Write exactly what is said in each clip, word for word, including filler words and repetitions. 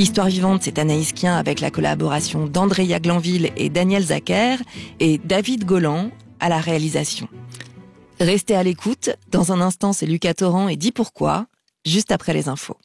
L'histoire vivante, c'est Anaïs Kien avec la collaboration d'Andrea Glanville et Daniel Zacher et David Golan à la réalisation. Restez à l'écoute. Dans un instant, c'est Lucas Torrent et Dis pourquoi, juste après les infos.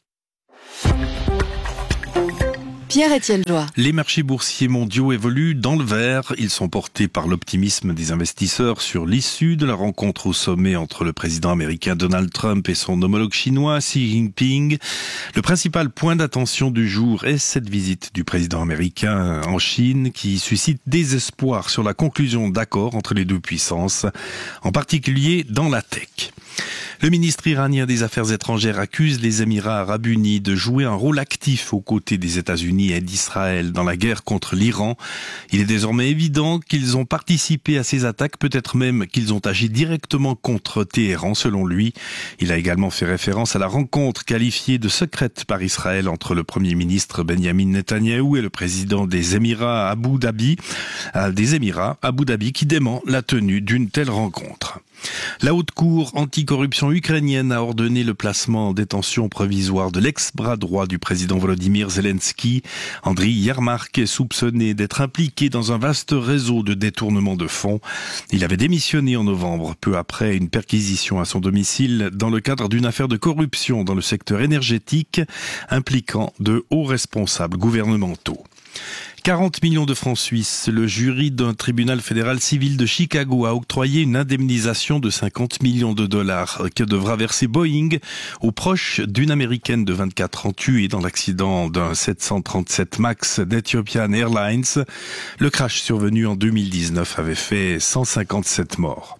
Pierre-Étienne Joie. Les marchés boursiers mondiaux évoluent dans le vert. Ils sont portés par l'optimisme des investisseurs sur l'issue de la rencontre au sommet entre le président américain Donald Trump et son homologue chinois Xi Jinping. Le principal point d'attention du jour est cette visite du président américain en Chine qui suscite des espoirs sur la conclusion d'accords entre les deux puissances, en particulier dans la tech. Le ministre iranien des Affaires étrangères accuse les Émirats arabes unis de jouer un rôle actif aux côtés des États-Unis et d'Israël dans la guerre contre l'Iran. Il est désormais évident qu'ils ont participé à ces attaques, peut-être même qu'ils ont agi directement contre Téhéran, selon lui. Il a également fait référence à la rencontre qualifiée de secrète par Israël entre le Premier ministre Benjamin Netanyahou et le président des Émirats Abu Dhabi, des Émirats Abu Dhabi qui dément la tenue d'une telle rencontre. La haute cour anticorruption ukrainienne a ordonné le placement en détention provisoire de l'ex-bras droit du président Volodymyr Zelensky. Andriy Yermak est soupçonné d'être impliqué dans un vaste réseau de détournement de fonds. Il avait démissionné en novembre, peu après une perquisition à son domicile dans le cadre d'une affaire de corruption dans le secteur énergétique impliquant de hauts responsables gouvernementaux. quarante millions de francs suisses. Le jury d'un tribunal fédéral civil de Chicago a octroyé une indemnisation de cinquante millions de dollars que devra verser Boeing aux proches d'une Américaine de vingt-quatre ans tuée dans l'accident d'un sept cent trente-sept MAX d'Ethiopian Airlines. Le crash survenu en deux mille dix-neuf avait fait cent cinquante-sept morts.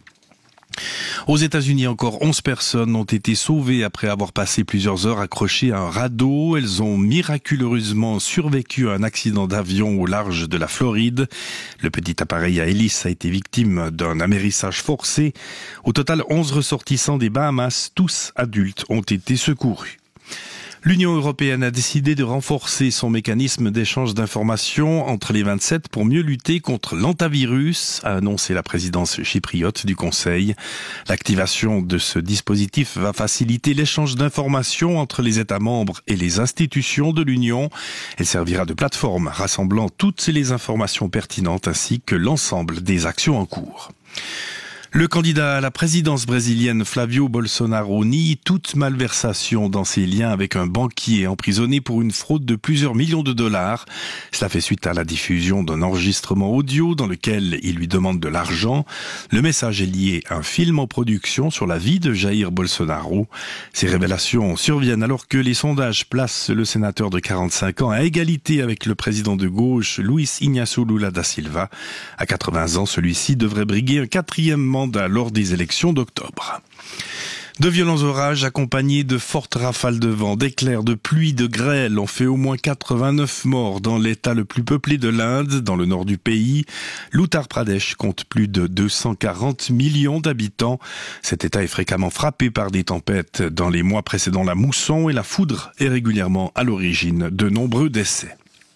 Aux États-Unis, encore onze personnes ont été sauvées après avoir passé plusieurs heures accrochées à un radeau. Elles ont miraculeusement survécu à un accident d'avion au large de la Floride. Le petit appareil à hélice a été victime d'un amérissage forcé. Au total, onze ressortissants des Bahamas, tous adultes, ont été secourus. L'Union européenne a décidé de renforcer son mécanisme d'échange d'informations entre les vingt-sept pour mieux lutter contre l'hantavirus, a annoncé la présidence chypriote du Conseil. L'activation de ce dispositif va faciliter l'échange d'informations entre les États membres et les institutions de l'Union. Elle servira de plateforme rassemblant toutes les informations pertinentes ainsi que l'ensemble des actions en cours. Le candidat à la présidence brésilienne Flavio Bolsonaro nie toute malversation dans ses liens avec un banquier emprisonné pour une fraude de plusieurs millions de dollars. Cela fait suite à la diffusion d'un enregistrement audio dans lequel il lui demande de l'argent. Le message est lié à un film en production sur la vie de Jair Bolsonaro. Ces révélations surviennent alors que les sondages placent le sénateur de quarante-cinq ans à égalité avec le président de gauche Luiz Inácio Lula da Silva. À quatre-vingts ans, celui-ci devrait briguer un quatrième mandat lors des élections d'octobre. De violents orages accompagnés de fortes rafales de vent, d'éclairs, de pluie, de grêle ont fait au moins quatre-vingt-neuf morts dans l'état le plus peuplé de l'Inde, dans le nord du pays. L'Uttar Pradesh compte plus de deux cent quarante millions d'habitants. Cet état est fréquemment frappé par des tempêtes dans les mois précédant la mousson et la foudre est régulièrement à l'origine de nombreux décès.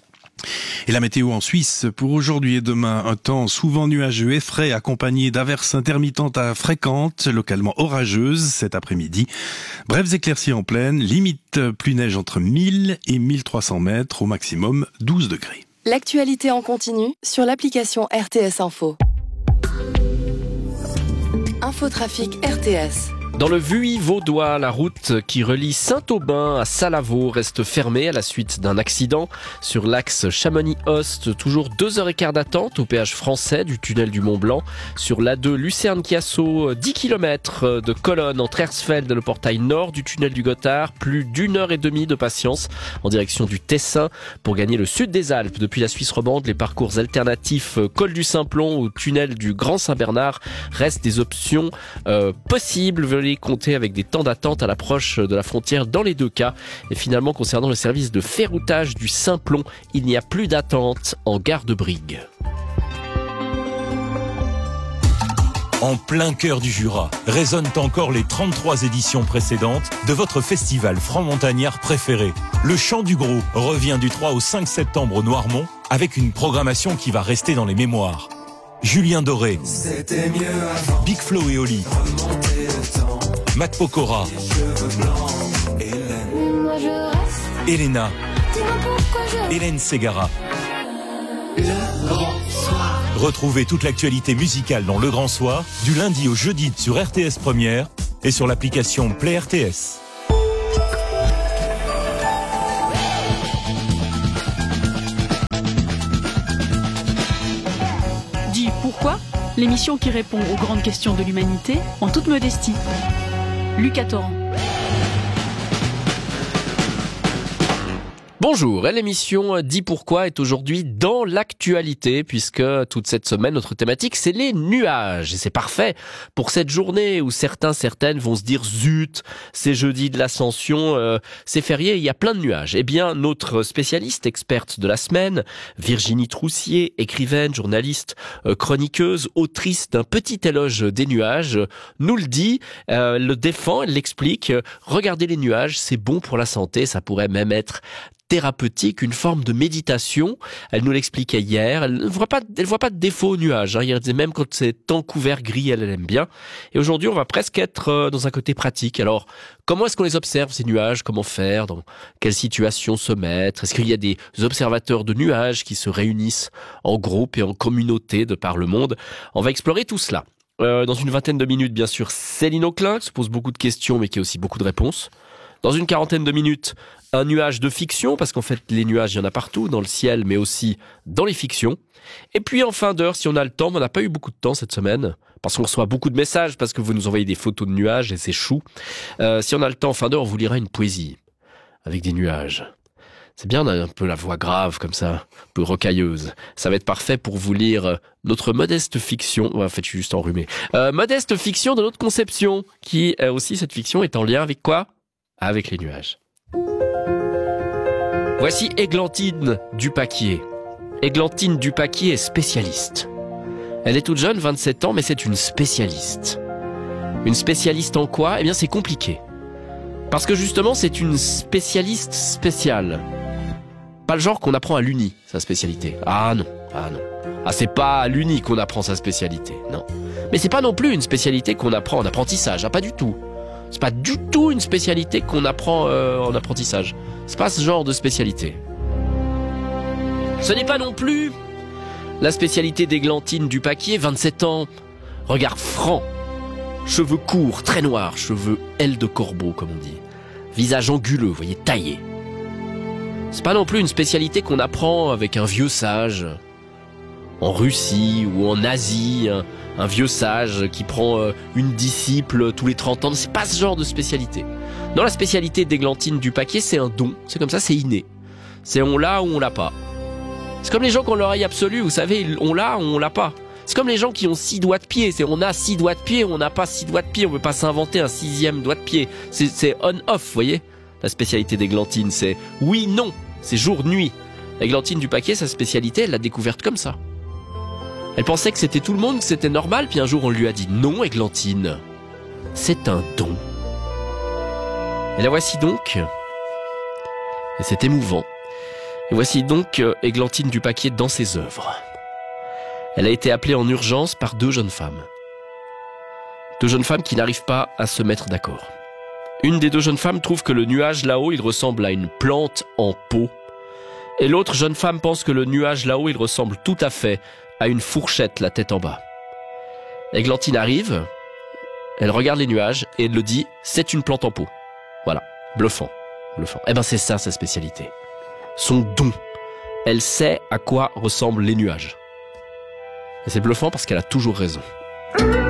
Et la météo en Suisse pour aujourd'hui et demain, un temps souvent nuageux et frais accompagné d'averses intermittentes à fréquentes, localement orageuses cet après-midi. Brèves éclaircies en pleine, limite pluie neige entre mille et mille trois cents mètres, au maximum douze degrés. L'actualité en continu sur l'application R T S Info. Infotrafic R T S. Dans le Vuilly vaudois, la route qui relie Saint-Aubin à Salavaux reste fermée à la suite d'un accident. Sur l'axe Chamonix-Host, toujours deux heures et quart d'attente au péage français du tunnel du Mont-Blanc. Sur l'A deux Lucerne-Chiasso, dix kilomètres de colonne entre Hersfeld et le portail nord du tunnel du Gothard. Plus d'une heure et demie de patience en direction du Tessin. Pour gagner le sud des Alpes depuis la Suisse romande, les parcours alternatifs col du Simplon ou tunnel du Grand Saint-Bernard restent des options euh, possibles. Compter avec des temps d'attente à l'approche de la frontière dans les deux cas. Et finalement, concernant le service de ferroutage du Simplon, il n'y a plus d'attente en gare de Brigue. En plein cœur du Jura, résonnent encore les trente-trois éditions précédentes de votre festival franc-montagnard préféré. Le Chant du Gros revient du trois au cinq septembre au Noirmont avec une programmation qui va rester dans les mémoires. Julien Doré, Big Flo et Oli, Matt Pokora, Elena, Hélène Ségara. Le Grand Soir. Retrouvez toute l'actualité musicale dans Le Grand Soir, du lundi au jeudi sur R T S Première et sur l'application Play R T S. Dis pourquoi ? L'émission qui répond aux grandes questions de l'humanité en toute modestie. Lucas Torrent. Bonjour, et l'émission Dis pourquoi est aujourd'hui dans l'actualité puisque toute cette semaine notre thématique c'est les nuages et c'est parfait pour cette journée où certains, certaines vont se dire zut, c'est jeudi de l'Ascension, euh, c'est férié, il y a plein de nuages. Eh bien notre spécialiste, experte de la semaine, Virginie Troussier, écrivaine, journaliste, euh, chroniqueuse, autrice d'un petit éloge des nuages, nous le dit, euh, elle le défend, elle l'explique, regardez les nuages, c'est bon pour la santé, ça pourrait même être thérapeutique, une forme de méditation. Elle nous l'expliquait hier. Elle ne voit pas, elle voit pas de défaut aux nuages. Hein. Il disait même quand c'est temps couvert gris, elle, elle aime bien. Et aujourd'hui, on va presque être dans un côté pratique. Alors, comment est-ce qu'on les observe, ces nuages? Comment faire? Dans quelle situation se mettre? Est-ce qu'il y a des observateurs de nuages qui se réunissent en groupe et en communauté de par le monde? On va explorer tout cela. Euh, dans une vingtaine de minutes, bien sûr, Céline Auclin, qui se pose beaucoup de questions, mais qui a aussi beaucoup de réponses. Dans une quarantaine de minutes, un nuage de fiction, parce qu'en fait, les nuages, il y en a partout, dans le ciel, mais aussi dans les fictions. Et puis, en fin d'heure, si on a le temps, mais on n'a pas eu beaucoup de temps cette semaine, parce qu'on reçoit beaucoup de messages, parce que vous nous envoyez des photos de nuages, et c'est chou. Euh, si on a le temps, en fin d'heure, on vous lira une poésie, avec des nuages. C'est bien, on a un peu la voix grave, comme ça, un peu rocailleuse. Ça va être parfait pour vous lire notre modeste fiction. Ouais, en fait, je suis juste enrhumé. Euh, modeste fiction de notre conception, qui, euh, aussi, cette fiction est en lien avec quoi? Avec les nuages. Voici Églantine Dupaquier. Églantine Dupaquier est spécialiste. Elle est toute jeune, vingt-sept ans, mais c'est une spécialiste. Une spécialiste en quoi? Eh bien, c'est compliqué. Parce que justement, c'est une spécialiste spéciale. Pas le genre qu'on apprend à l'uni, sa spécialité. Ah non, ah non. Ah, c'est pas à l'uni qu'on apprend sa spécialité, non. Mais c'est pas non plus une spécialité qu'on apprend en apprentissage, ah, pas du tout. C'est pas du tout une spécialité qu'on apprend euh, en apprentissage. C'est pas ce genre de spécialité. Ce n'est pas non plus la spécialité d'Églantine Dupaquier, vingt-sept ans, regard franc, cheveux courts, très noirs, cheveux ailes de corbeau comme on dit, visage anguleux, vous voyez, taillé. C'est pas non plus une spécialité qu'on apprend avec un vieux sage en Russie ou en Asie, un, un vieux sage qui prend euh, une disciple tous les trente ans. C'est pas ce genre de spécialité. Non, la spécialité d'Églantine Dupaquier, c'est un don. C'est comme ça, c'est inné. C'est on l'a ou on l'a pas. C'est comme les gens qui ont l'oreille absolue, vous savez, on l'a ou on l'a pas. C'est comme les gens qui ont six doigts de pied. C'est on a six doigts de pied, on n'a pas six doigts de pied. On peut pas s'inventer un sixième doigt de pied. C'est, c'est on-off, vous voyez. La spécialité d'Églantine, c'est oui, non. C'est jour-nuit. Églantine Dupaquier, sa spécialité, elle l'a découverte comme ça. Elle pensait que c'était tout le monde, que c'était normal, puis un jour on lui a dit non, Églantine, c'est un don. Et la voici donc, et c'est émouvant, et voici donc Églantine Dupaquier dans ses œuvres. Elle a été appelée en urgence par deux jeunes femmes. Deux jeunes femmes qui n'arrivent pas à se mettre d'accord. Une des deux jeunes femmes trouve que le nuage là-haut, il ressemble à une plante en pot. Et l'autre jeune femme pense que le nuage là-haut, il ressemble tout à fait à une fourchette, la tête en bas. Églantine arrive, elle regarde les nuages et elle le dit, c'est une plante en pot. Voilà, bluffant, bluffant. Eh ben c'est ça sa spécialité. Son don. Elle sait à quoi ressemblent les nuages. Et c'est bluffant parce qu'elle a toujours raison.